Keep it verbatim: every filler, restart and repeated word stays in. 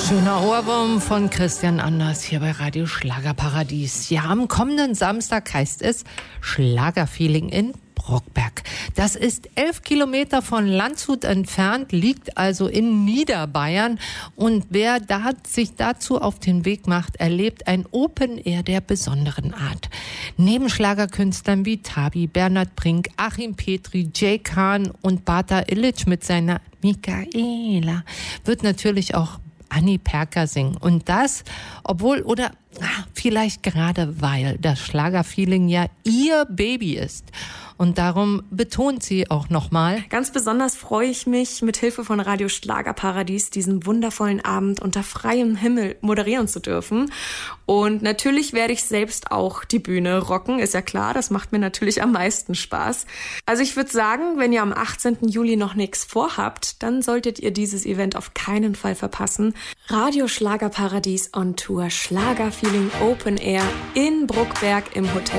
Schöner Ohrwurm von Christian Anders hier bei Radio Schlagerparadies. Ja, am kommenden Samstag heißt es Schlagerfeeling in Bruckberg. Das ist elf Kilometer von Landshut entfernt, liegt also in Niederbayern. Und wer da, sich dazu auf den Weg macht, erlebt ein Open Air der besonderen Art. Neben Schlagerkünstlern wie Tabi, Bernhard Brink, Achim Petri, Jay Kahn und Bata Illich mit seiner Michaela wird natürlich auch Anni Perker singen. Und das, obwohl oder ah, vielleicht gerade weil das Schlagerfeeling ja ihr Baby ist. Und darum betont sie auch nochmal: Ganz besonders freue ich mich, mit Hilfe von Radio Schlagerparadies diesen wundervollen Abend unter freiem Himmel moderieren zu dürfen. Und natürlich werde ich selbst auch die Bühne rocken, ist ja klar, das macht mir natürlich am meisten Spaß. Also ich würde sagen, wenn ihr am achtzehnten Juli noch nichts vorhabt, dann solltet ihr dieses Event auf keinen Fall verpassen. Radio Schlagerparadies on Tour, Schlagerfeeling Open Air in Bruckberg im Hotel